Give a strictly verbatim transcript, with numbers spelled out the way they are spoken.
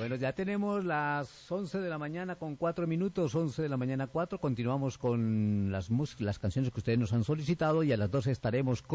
Bueno, ya tenemos las once de la mañana con cuatro minutos, once de la mañana cuatro. Continuamos con las, mus- las canciones que ustedes nos han solicitado y a las doce estaremos con